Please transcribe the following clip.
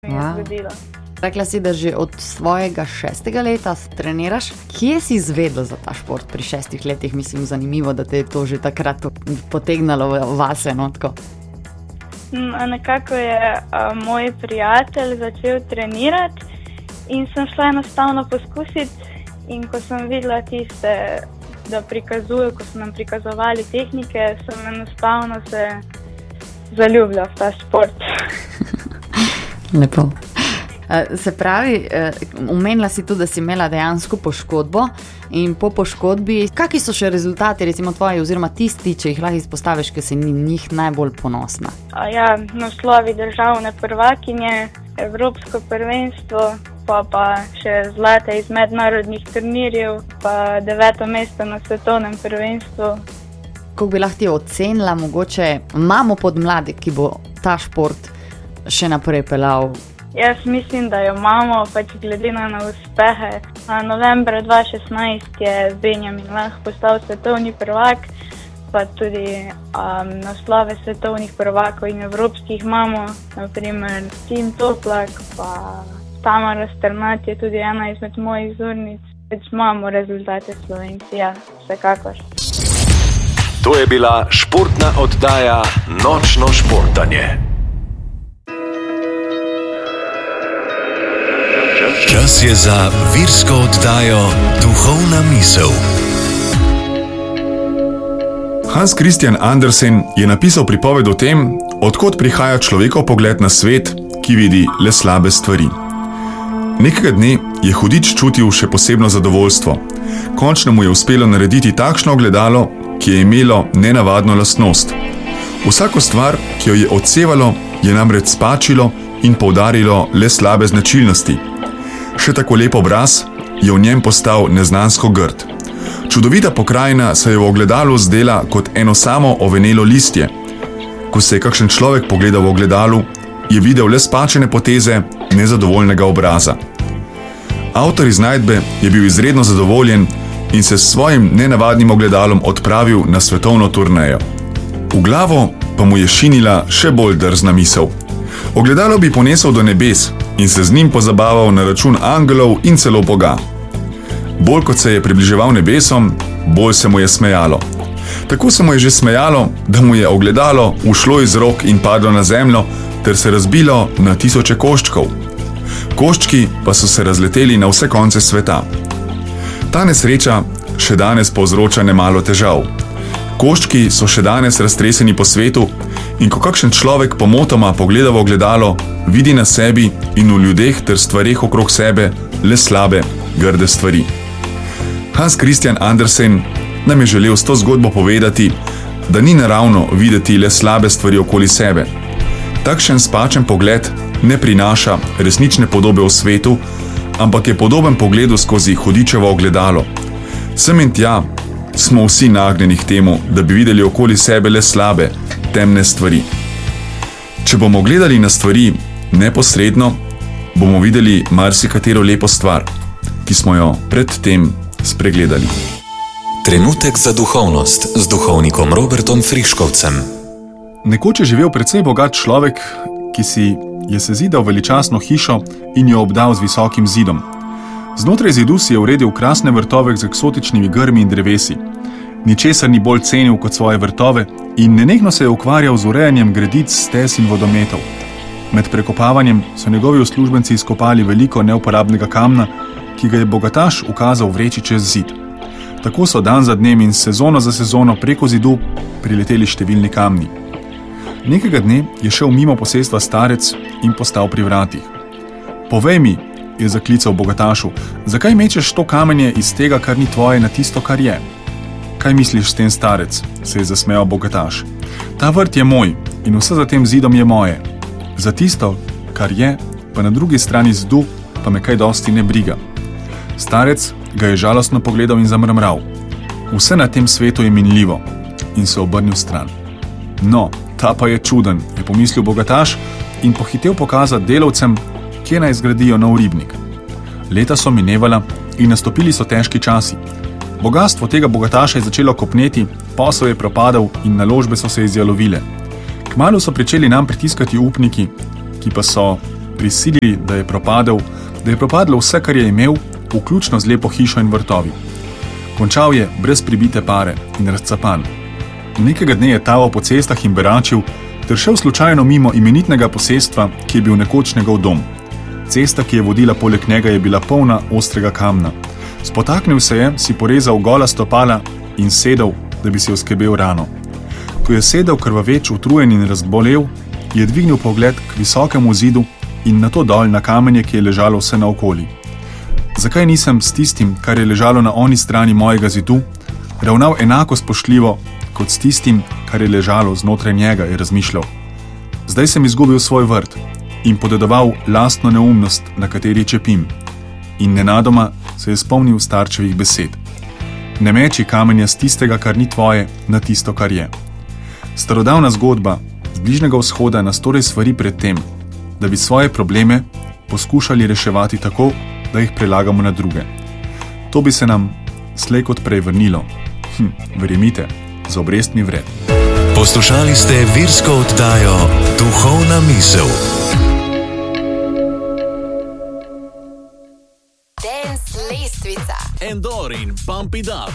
mi je zgodilo. Rekla si, da že od svojega 6. leta treniraš. Kje si izvedela za ta šport pri 6 letih? Mislim, zanimivo, da te je to že takrat potegnalo vase, no, tako. Nekako je moj prijatelj začel trenirati in sem šla enostavno poskusiti in ko sem videla tiste, da prikazujejo, ko so nam prikazovali tehnike, sem enostavno se zaljubila v ta šport. Lepo. Se pravi, omenila si tudi, da si imela dejansko poškodbo in po poškodbi, kakšni so še rezultati, recimo tvoji oziroma tisti, če jih lahko izpostaviš, ki si njih najbolj ponosna? Naslovi državne prvakinje, evropsko prvenstvo, pa še zlate iz mednarodnih turnirjev, pa 9. mesto na svetovnem prvenstvu. Kako bi lahko ti ocenila, mogoče imamo podmladek, ki bo ta šport še naprej peljal? Jaz mislim, da jo imamo, pač glede na uspehe. Novembra 2016 je Benjamin Lah postal svetovni prvak, pa tudi naslove svetovnih prvakov in evropskih imamo, naprimer Tim Toplak, pa Tamara Strnad je tudi ena izmed mojih vzornic. Pač imamo rezultate Slovenci, ja, vsekakor. To je bila športna oddaja Nočno športanje. Čas je za virsko oddajo Duhovna misel. Hans Christian Andersen je napisal pripoved o tem, odkot prihaja človekov pogled na svet, ki vidi le slabe stvari. Nekega dne je hudič čutil še posebno zadovoljstvo. Končno mu je uspelo narediti takšno ogledalo, ki je imelo nenavadno lastnost. Vsako stvar, ki jo je odsevalo, je namreč spačilo in poudarilo le slabe značilnosti. Še tako lep obraz je v njem postal neznansko grd. Čudovita pokrajina se je v ogledalu zdela kot eno samo ovenelo listje. Ko se je kakšen človek pogledal v ogledalu, je videl le spačene poteze nezadovoljnega obraza. Avtor iznajdbe je bil izredno zadovoljen in se s svojim nenavadnim ogledalom odpravil na svetovno turnejo. V glavo pa mu je šinila še bolj drzna misel. Ogledalo bi ponesel do nebes in se z njim pozabaval na račun angelov in celo Boga. Bolj kot se je približeval nebesom, bolj se mu je smejalo. Tako se mu je že smejalo, da mu je ogledalo ušlo iz rok in padlo na zemljo ter se razbilo na tisoče koščkov. Koščki pa so se razleteli na vse konce sveta. Ta nesreča še danes povzroča nemalo težav. Koščki so še danes raztreseni po svetu in ko kakšen človek pomotoma pogleda v ogledalo, vidi na sebi in v ljudeh ter stvareh okrog sebe le slabe, grde stvari. Hans Christian Andersen nam je želel s to zgodbo povedati, da ni naravno videti le slabe stvari okoli sebe. Takšen spačen pogled ne prinaša resnične podobe v svetu, ampak je podoben pogledu skozi hudičevo ogledalo. Sem in tja smo vsi nagnjeni k temu, da bi videli okoli sebe le slabe, temne stvari. Če bomo gledali na stvari neposredno, bomo videli marsikatero lepo stvar, ki smo jo predtem spregledali. Trenutek za duhovnost z duhovnikom Robertom Friškovcem. Nekoč je živel precej bogat človek, ki si je sezidal veličastno hišo in jo obdal z visokim zidom. Znotraj zidu si je uredil krasne vrtove z eksotičnimi grmi in drevesi. Ničesar ni bolj cenil kot svoje vrtove in nenehno se je ukvarjal z urejanjem gredic, stez in vodometov. Med prekopavanjem so njegovi uslužbenci izkopali veliko neuporabnega kamna, ki ga je bogataš ukazal vreči čez zid. Tako so dan za dnem in sezono za sezono preko zidu prileteli številni kamni. Nekega dne je šel mimo posestva starec in postal pri vratih. Povej mi, je zaklical bogatašu, zakaj mečeš to kamenje iz tega, kar ni tvoje, na tisto, kar je? Kaj misliš s tem, starec? Se je zasmejal bogataš. Ta vrt je moj in vse za tem zidom je moje. Za tisto, kar je, pa na drugi strani zidu, pa me kaj dosti ne briga. Starec ga je žalostno pogledal in zamrmral. Vse na tem svetu je minljivo in se obrnil stran. No, ta pa je čuden, je pomislil bogataš in pohitel pokazati delavcem, kje naj zgradijo nov ribnik. Leta so minevala in nastopili so težki časi. Bogastvo tega bogataša je začelo kopneti, posel je propadal in naložbe so se izjalovile. Kmalu so pričeli nam pritiskati upniki, ki pa so prisilili, da je propadlo vse, kar je imel, vključno z lepo hišo in vrtovi. Končal je brez pribite pare in razcapan. Nekega dne je taval po cestah in beračil ter šel slučajno mimo imenitnega posestva, ki je bil nekoč njegov dom. Cesta, ki je vodila poleg njega, je bila polna ostrega kamna. Spotaknil se je, si porezal gola stopala in sedel, da bi si oskrbel rano. Ko je sedel krvaveč, utrujen in razbolel, je dvignil pogled k visokemu zidu in nato dol na kamenje, ki je ležalo vse naokoli. Zakaj nisem s tistim, kar je ležalo na oni strani mojega zidu, ravnal enako spoštljivo kot s tistim, kar je ležalo znotraj njega, je razmišljal. Zdaj sem izgubil svoj vrt in podedoval lastno neumnost, na kateri čepim. In nenadoma se je spomnil starčevih besed. Ne meči kamenja z tistega, kar ni tvoje, na tisto, kar je. Starodavna zgodba z Bližnjega vzhoda nas torej svari pred tem, da bi svoje probleme poskušali reševati tako, da jih prelagamo na druge. To bi se nam slej kot prej vrnilo. Verjemite, za obrestmi vred. Poslušali ste virsko oddajo Duhovna misel. Dance lestvica. Endor in Pump It Up.